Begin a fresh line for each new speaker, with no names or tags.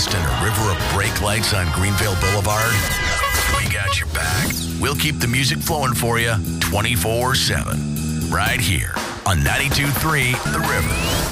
lost in a river of brake lights on Greenville Boulevard? We got your back. We'll keep the music flowing for you 24/7. Right here on 92.3 The River.